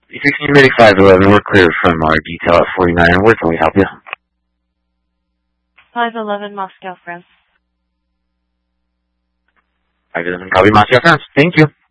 16 511, we're clear from our detail at 49. Where can we help you? 511 Moscow, France. 511, copy Moscow, France. Thank you.